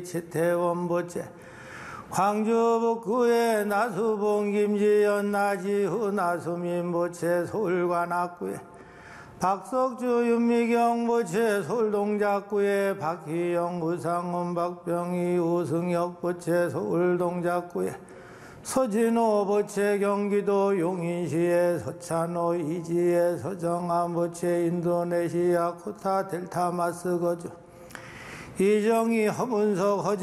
채태원 보채 광주 북구에 나수봉 김지연 나지후 나수민 보채 서울관 악구에 박석주 윤미경 보채 서울동작구에 박희영 우상원 박병희 우승혁 보채 서울동작구에 서진호 보채 경기도 용인시에 서찬호 이지혜 서정한 보채 인도네시아 코타 델타 마스 거주 이정희 허문석 허지